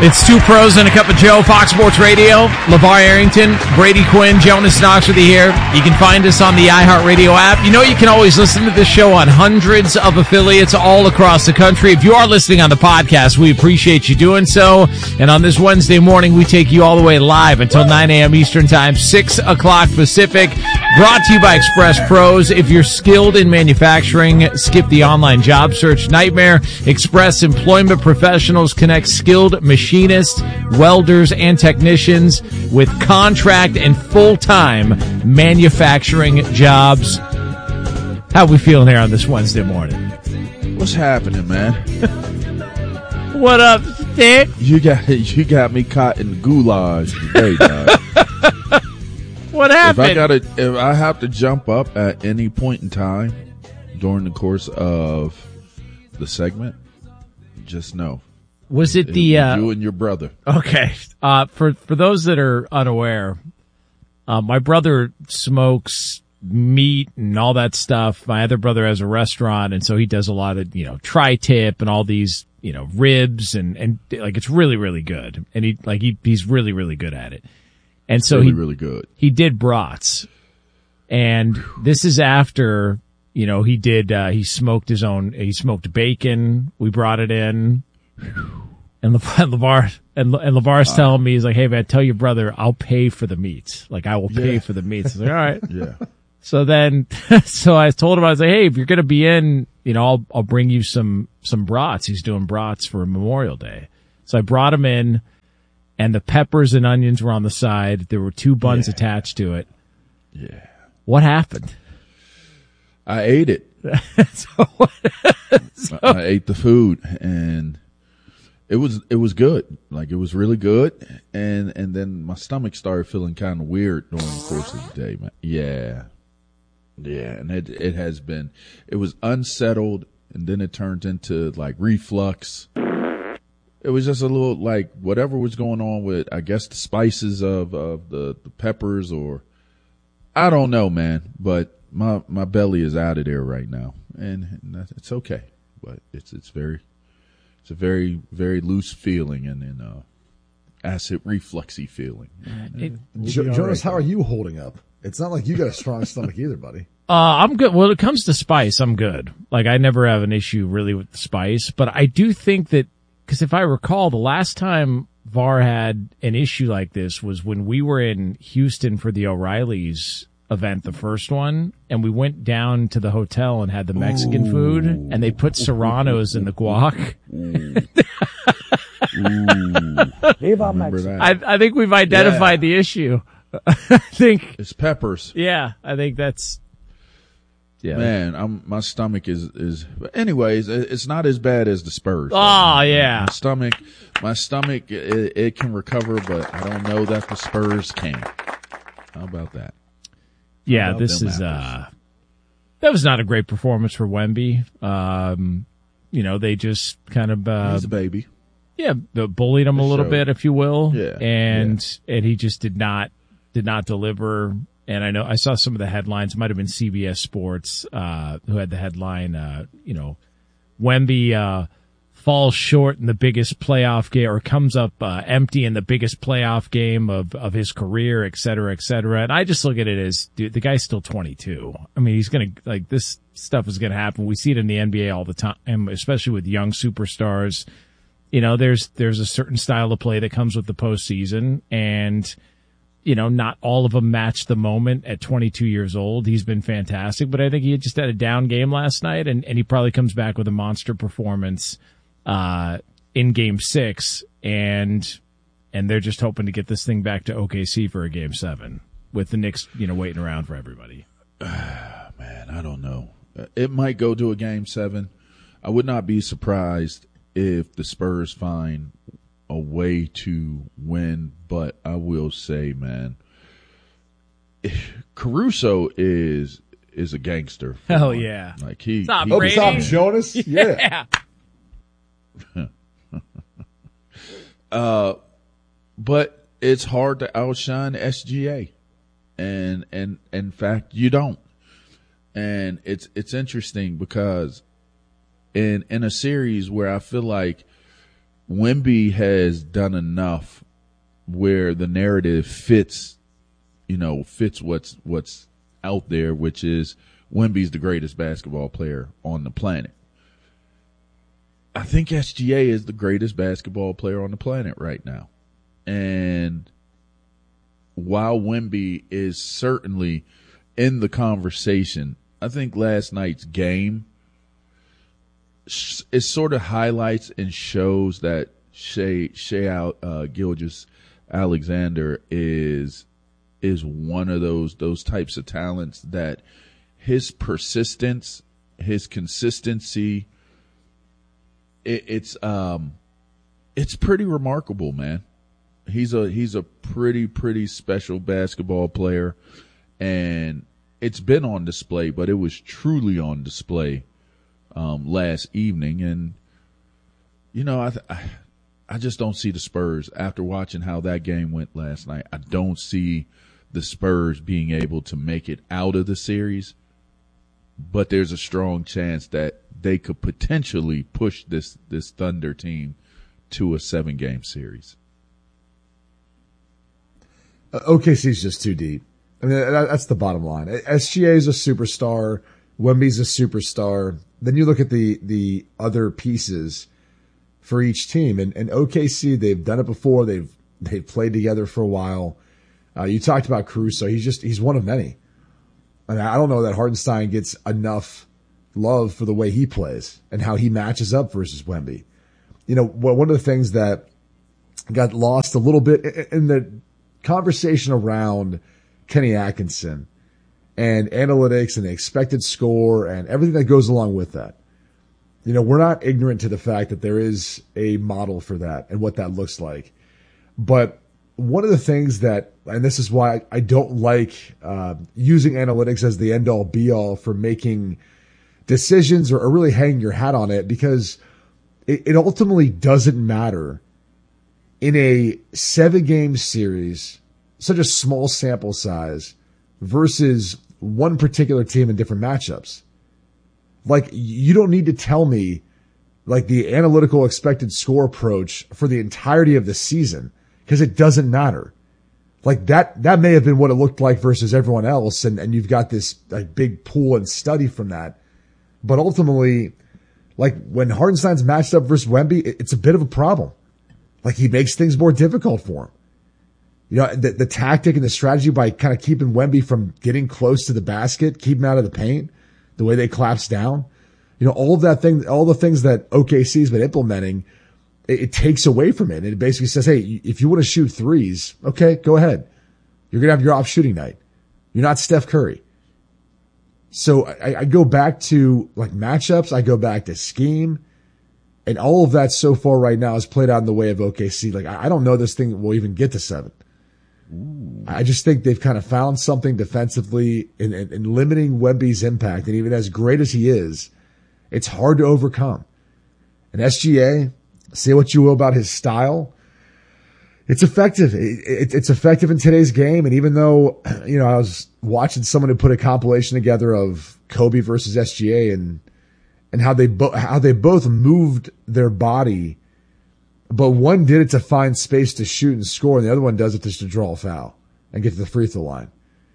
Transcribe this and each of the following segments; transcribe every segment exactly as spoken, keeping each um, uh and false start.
It's Two Pros and a Cup of Joe, Fox Sports Radio. LeVar Arrington, Brady Quinn, Jonas Knoxworthy here. You can find us on the iHeartRadio app. You know you can always listen to this show on hundreds of affiliates all across the country. If you are listening on the podcast, we appreciate you doing so. And on this Wednesday morning, we take you all the way live until nine a.m. Eastern Time, six o'clock Pacific. Brought to you by Express Pros. If you're skilled in manufacturing, skip the online job search nightmare. Express Employment Professionals connect skilled machinists, welders, and technicians with contract and full-time manufacturing jobs. How we feeling here on this Wednesday morning? What's happening, man? What up, Stick? You got you got me caught in goulash today, dog. What happened? If I gotta, if I have to jump up at any point in time during the course of the segment, just know. Was it, it the uh, you and your brother? Okay, uh, for for those that are unaware, uh, my brother smokes meat and all that stuff. My other brother has a restaurant, and so he does a lot of you know tri-tip and all these you know ribs and and like it's really really good. And he like he he's really really good at it. And so really, he really good. He did brats, and this is after you know he did. Uh, he smoked his own. He smoked bacon. We brought it in, and LeVar and, and LeVar's uh, telling me he's like, "Hey man, tell your brother I'll pay for the meats. Like I will pay yeah. for the meats." I was like, "All right." Yeah. So then, so I told him I was like, "Hey, if you're gonna be in, you know, I'll I'll bring you some some brats." He's doing brats for Memorial Day, so I brought him in. And the peppers and onions were on the side. There were two buns yeah. attached to it. Yeah. What happened? I ate it. so, so, I ate the food, and it was it was good. Like it was really good. And and then my stomach started feeling kind of weird during the course of the day, man. Yeah, yeah. And it it has been. It was unsettled, and then it turned into like reflux. It was just a little like whatever was going on with, I guess, the spices of, of the, the peppers or I don't know, man. But my my belly is out of there right now, and, and it's okay. But it's it's very it's a very very loose feeling and, and uh, acid refluxy feeling. It, jo- Jonas, right, how are you holding up? It's not like you got a strong stomach either, buddy. Uh, I'm good. When it comes to spice, I'm good. Like I never have an issue really with the spice, but I do think that. Because if I recall, the last time V A R had an issue like this was when we were in Houston for the O'Reilly's event, the first one, and we went down to the hotel and had the Mexican Ooh. food, and they put Serranos in the guac. I, I think we've identified yeah. the issue. I think it's peppers. Yeah, I think that's. Yeah. Man, I'm, my stomach is, is, anyways, it's not as bad as the Spurs. Oh, yeah. My stomach, my stomach, it, it can recover, but I don't know that the Spurs can. How about that? Yeah, about this is, apples? uh, that was not a great performance for Wemby. Um, you know, they just kind of, uh, he's a baby. Yeah, bullied him a little bit, if you will. Yeah. And, yeah. and he just did not, did not deliver. And I know I saw some of the headlines. It might have been C B S Sports uh, who had the headline, uh, you know, Wemby uh, falls short in the biggest playoff game or comes up uh, empty in the biggest playoff game of, of his career, et cetera, et cetera. And I just look at it as, dude, the guy's still twenty-two. I mean, he's going to, like, this stuff is going to happen. We see it in the N B A all the time, especially with young superstars. You know, there's there's a certain style of play that comes with the postseason, and you know, not all of them match the moment at twenty-two years old. He's been fantastic, but I think he just had a down game last night, and, and he probably comes back with a monster performance uh, in Game Six, and and they're just hoping to get this thing back to O K C for a Game Seven with the Knicks, you know, waiting around for everybody. Man, I don't know. It might go to a Game Seven. I would not be surprised if the Spurs find a way to win, but I will say, man, Caruso is is a gangster. Hell yeah! Like he, Stop, he oh, stop, Jonas. Yeah. yeah. uh, but it's hard to outshine S G A, and and in fact, you don't. And it's it's interesting because in in a series where I feel like Wemby has done enough where the narrative fits, you know, fits what's what's out there, which is Wemby's the greatest basketball player on the planet. I think S G A is the greatest basketball player on the planet right now. And while Wemby is certainly in the conversation, I think last night's game it sort of highlights and shows that Shai Shai uh, Gilgeous-Alexander is is one of those those types of talents that his persistence, his consistency, it, it's um it's pretty remarkable, man. He's a he's a pretty pretty special basketball player, and it's been on display, but it was truly on display um, last evening. And you know, I, th- I I just don't see the Spurs after watching how that game went last night. I don't see the Spurs being able to make it out of the series, but there's a strong chance that they could potentially push this this Thunder team to a seven game series. Uh, O K C is just too deep. I mean, that, that's the bottom line. S G A is a superstar. Wemby's a superstar. Then you look at the the other pieces for each team, and, and O K C, they've done it before. They've they've played together for a while. Uh, you talked about Caruso. He's just he's one of many. And I don't know that Hartenstein gets enough love for the way he plays and how he matches up versus Wemby. You know, one of the things that got lost a little bit in the conversation around Kenny Atkinson and analytics and the expected score and everything that goes along with that. You know, we're not ignorant to the fact that there is a model for that and what that looks like. But one of the things that, and this is why I don't like uh, using analytics as the end-all be-all for making decisions or, or really hanging your hat on it, because it, it ultimately doesn't matter in a seven-game series, such a small sample size, versus one particular team in different matchups. Like, you don't need to tell me, like, the analytical expected score approach for the entirety of the season, because it doesn't matter. Like, that that may have been what it looked like versus everyone else, and, and you've got this like big pool and study from that. But ultimately, like, when Hartenstein's matched up versus Wemby, it, it's a bit of a problem. Like, he makes things more difficult for him. You know, the, the tactic and the strategy by kind of keeping Wemby from getting close to the basket, keep him out of the paint, the way they collapse down, you know, all of that thing, all the things that O K C's been implementing, it, it takes away from it. And it basically says, hey, if you want to shoot threes, okay, go ahead. You're going to have your off shooting night. You're not Steph Curry. So I, I go back to like matchups. I go back to scheme. And all of that so far right now is played out in the way of O K C. Like, I don't know this thing will even get to seven. Ooh. I just think they've kind of found something defensively in, in, in limiting Wemby's impact. And even as great as he is, it's hard to overcome. And S G A, say what you will about his style, it's effective. It, it, it's effective in today's game. And even though, you know, I was watching someone who put a compilation together of Kobe versus S G A and and how they both how they both moved their body, but one did it to find space to shoot and score, and the other one does it just to draw a foul and get to the free throw line.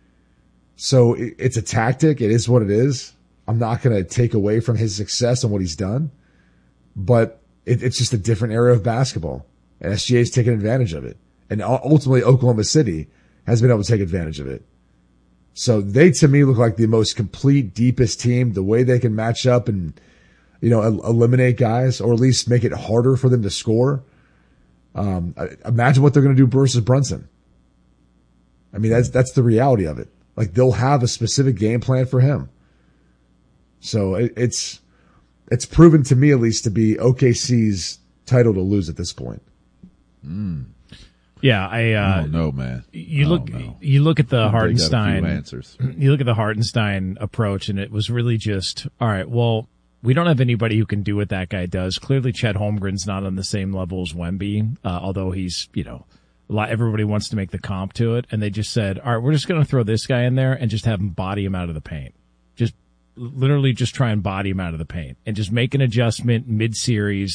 So it, it's a tactic. It is what it is. I'm not going to take away from his success and what he's done, but it, it's just a different era of basketball, and S G A's taken advantage of it, and ultimately Oklahoma City has been able to take advantage of it. So they, to me, look like the most complete, deepest team. The way they can match up and, you know, eliminate guys, or at least make it harder for them to score. Um, imagine what they're going to do versus Brunson. I mean, that's that's the reality of it. Like, they'll have a specific game plan for him. So it, it's it's proven to me, at least, to be O K C's title to lose at this point. Mm. Yeah, I uh, don't know, man. You look, you look at the Hartenstein answers. You look at the Hartenstein approach, and it was really just, all right, well, we don't have anybody who can do what that guy does. Clearly, Chet Holmgren's not on the same level as Wemby, uh, although he's, you know, a lot, everybody wants to make the comp to it. And they just said, all right, we're just going to throw this guy in there and just have him body him out of the paint. Just literally just try and body him out of the paint and just make an adjustment mid-series.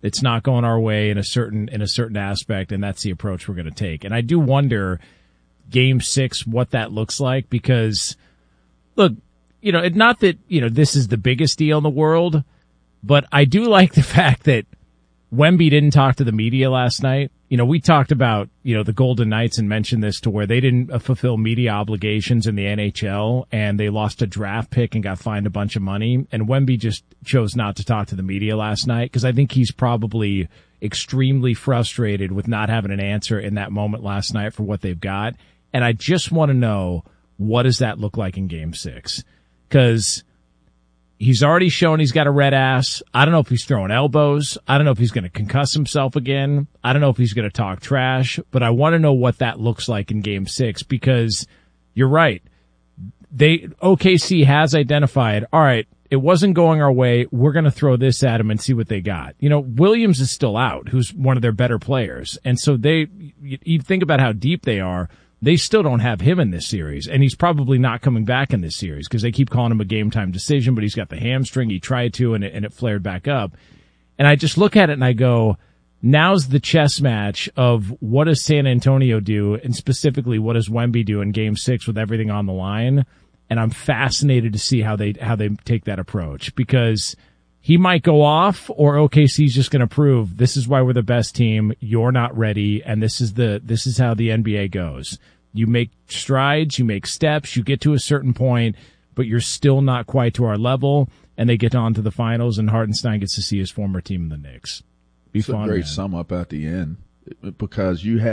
It's not going our way in a certain in a certain aspect, and that's the approach we're going to take. And I do wonder, Game Six, what that looks like, because look, you know, it, not that you know this is the biggest deal in the world, but I do like the fact that Wemby didn't talk to the media last night. You know, we talked about, you know, the Golden Knights and mentioned this to where they didn't uh, fulfill media obligations in the N H L and they lost a draft pick and got fined a bunch of money. And Wemby just chose not to talk to the media last night because I think he's probably extremely frustrated with not having an answer in that moment last night for what they've got. And I just want to know, what does that look like in Game Six? Because he's already shown he's got a red ass. I don't know if he's throwing elbows. I don't know if he's going to concuss himself again. I don't know if he's going to talk trash, but I want to know what that looks like in Game Six, because you're right. They, O K C has identified, all right, it wasn't going our way. We're going to throw this at him and see what they got. You know, Williams is still out, who's one of their better players. And so they, you, you think about how deep they are. They still don't have him in this series, and he's probably not coming back in this series because they keep calling him a game-time decision, but he's got the hamstring. He tried to, and it, and it flared back up. And I just look at it and I go, now's the chess match of what does San Antonio do, and specifically what does Wemby do in Game Six with everything on the line? And I'm fascinated to see how they how they take that approach, because he might go off, or O K C's just going to prove this is why we're the best team. You're not ready, and this is the this is how the N B A goes. You make strides, you make steps, you get to a certain point, but you're still not quite to our level. And they get on to the finals, and Hartenstein gets to see his former team in the Knicks. Be It's fun, a great man. sum up at the end, because you had